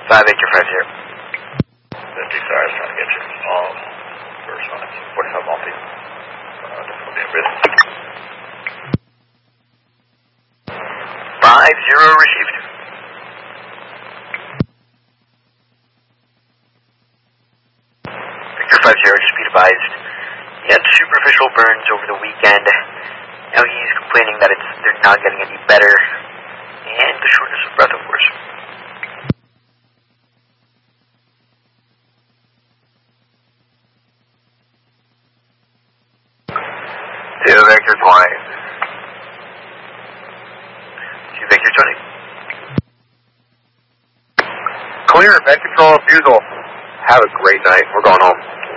5 Victor 50. 50, sorry, I was trying to get you. First one, 45 multi. Difficulty in business. 5-0 received. Victor 50, just be advised. He had superficial burns over the weekend. Now he's complaining that they're not getting any better. And the shortness of breath, of course. Victor 20. Victor 20. Clear, med control, refusal. Have a great night. We're going home.